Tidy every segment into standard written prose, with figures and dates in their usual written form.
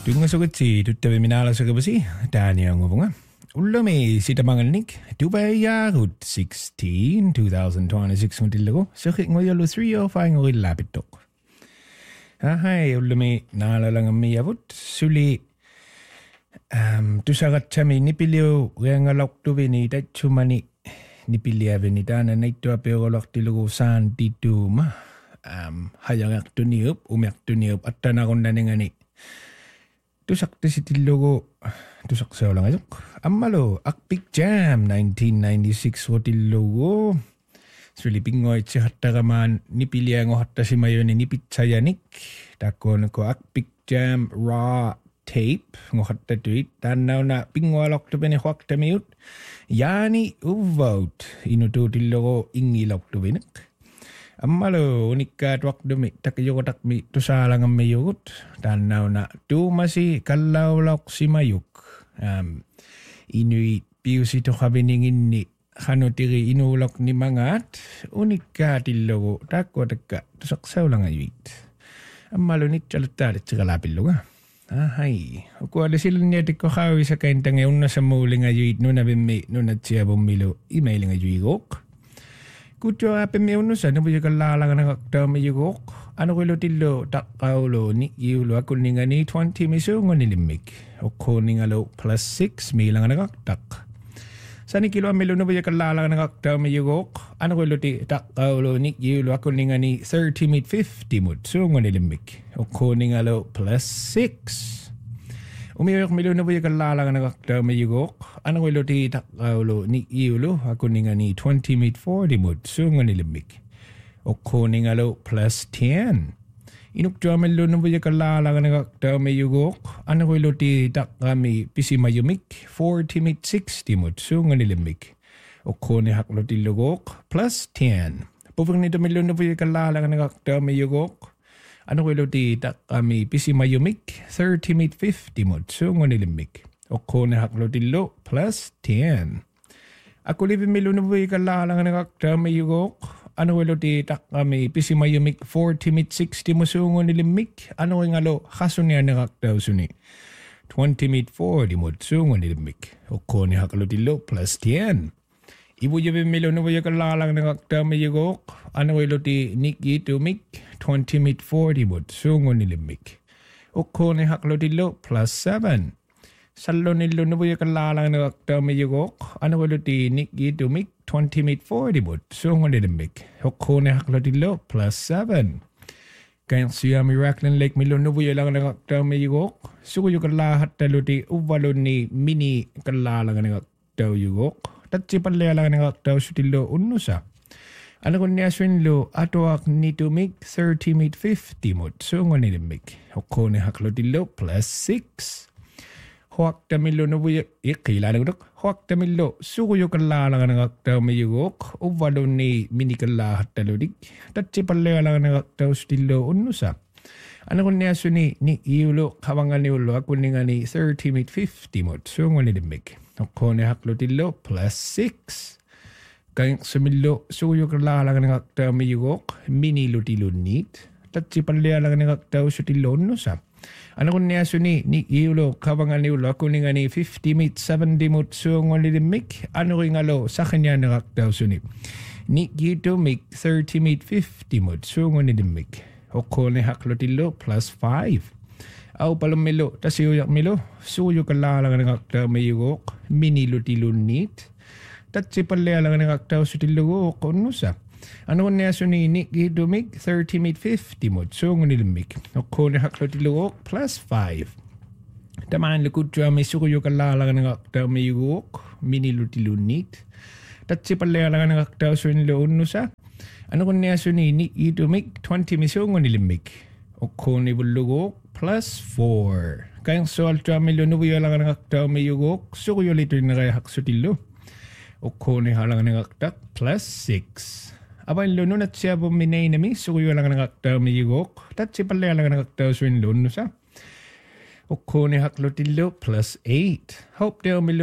Pingasugutsi tuttaviminalasakapasi Taanianguvunga. Ullami sitamangalnik Dubayarut 16 2026 untillago Sakingwayalu 305 ngorillapitok. Hai ullami naalalangamiyavut suli tusagatsami nipilio reangalaktuvini tatchumani nipiliavini taana naittuapeorolortilugu saantituma hayangaktuniup umiaktuniup attanaqundaningani tusaqtisitillugu tusaqseolangasuk ammalo Akpik Jam 1996 rotillugu sulipingoitsihattaqamaan nipiliangohattasimayuni nipitsayanik takkoonako Akpik Jam raw tape ngohattatuit taannauna pingoaloqtupini huaqtamiut yaani uvout inutuutillugu ingiloqtupinik ammalo unikkaat waqtumi takyogotakmi tusaalangammayugut taannauna tuumasi kallaulauqsimayuk inuit piusitoqavininginni qanutiri inuuloqnimangaat unikkaatilllugu taakkuatakka tusaqsaulangayuit ammalo nitsaluttaalitsiqalaapilluga hai ukualisilunniatikko qaawisakaintange unnasammuulingayuit nunavimmi nunatsiavummilu imailingayuiguuq Kutuapemi unusa nubuyakallaalaqanaqaqtaamiyuguuq anuqilutillu taqqauluuni iulu akuningani 20 misuunganilimik uqquuningalu +6 miilanganaqaqtaq sanikiluamilu nubuyakallaalaqanaqaqtaamiyuguuq anuqiluti taqqauluuni iulu akuningani 30 mit 50 mut suunganilimik uqquuningalu +6 Umiyak milu na buya kallalaqanaqaqtaamiyuguuq anuqiluti taqqaulu ni iulu akuningani 20 mit 40 mut suunganilimik uqquuningalu +10 inuktuamillu na buya kallalaqanaqaqtaamiyuguuq anuqiluti taqqami pisimayumik 40 mit 60 mut suunganilimik uqquunihaqlutilluguuq +10 puvernituamillu na buya kallalaqanaqaqtaamiyuguuq anuqiluti taqqami pisimayumik 30 mit 50 mut suunganilimik uqquunihaqlutillu +10 akulivimilu nubuyikallaalaqanaqaqtaamiyuguuq anuqiluti taqqami pisimayumik 40 mit 60 mut suunganilimik anuqingalu qasunianiqaqtausuni 20 mit 40 mut suunganilimik uqquunihaqlutillu +10 Ibujavimilu nubuyakallaalaqanaqaqtaamiyuguuq anuqiluti nikitumik 20 mit 40 mut suunganilimik uqquunihaqlutillu +7 sallunillu nubuyakallaalaqanaqaqtaamiyuguuq anuqiluti nikitumik 20 mit 40 mut suunganilimik uqquunihaqlutillu +7 Kainsiami Raklan Lake milu nubuyalaqanaqaqtaamiyuguuq suguyukallahattaluti uvvalunni mini kallaalaqanaqaqtaamiyuguuq tatsipallealaqanaqaqtaussutillu unnusa Anakunniasuinlu atuaq nitumik 30 mit 50 mut suunganilimik uqquunihaqlutillu +6 huaqtamillu nubuya iqilaanaguduk huaqtamillu suguyukallaalaqanaqaqtaamiyuguuq uvvalunni minikallaahattaludik tatsipallealaqanaqaqtaussutillu unnusa Anakunniasuni ni iulu qavanganiullu akuningani 30 mit 50 mut suunganilimik uqquunihaqlutillu +6 Kainqsamillu suguyukallaalaqanaqaqtaamiyuguuq minilutilunnit tatsipallealaqanaqaqtaussutillu unnusa Anakunniasuni ni iulu qavanganiullu akuningani 50 mit 70 mut suunganilimik anuqingalu saqinianiqaqtaussuni nikitumik 30 mit 50 mut suunganilimik uqquunihaqlutillu +5 Aupalummilu tasiyuyaqmilu suguyukallaalaqanaqaqtaamiyuguuq minilutilunnit tatsipallealaqanaqaqtaussutilluguuq unnusa anuqunniasuni nikitumik 30 mit 50 mut suunganilimik uqquunihaqlutilluguuq +5 tamaanlukuttuami suguyukallaalaqanaqaqtaamiyuguuq minilutilunnit tatsipallealaqanaqaqtaussutillu unnusa anuqunniasuni nikitumik 20 mit suunganilimik uqquunivulluguuq +4 kainsualtuamillu nubuyalaqanaqaqtaamiyuguuq suguyulituinneqayaqsutillu uqquunihalaqanaqaqtaq +6 apaillu nunatsiavumminainami suguyalaqanaqaqtaamiyuguuq tatsipallealaqanaqaqtaussuinlu unnusa uqquunihaqlutillu +8 hopteumillu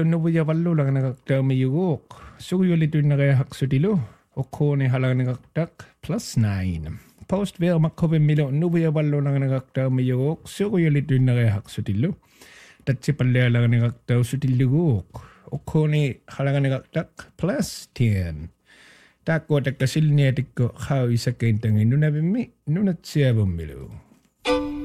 nubuyavallulaqanaqaqtaamiyuguuq suguyulituinneqayaqsutillu uqquunihalaqanaqaqtaq +9 post ver makkoben milo nubuya ballo lang nagaktaw miyok sukuyo litun na kaya haksutillo. Tatsi palya lang nagaktaw sutilugok. Okone halaga nagaktak plus 10. Tako takkasil niya tikko how isa kaintangin nunabimi nunat siya bumilo.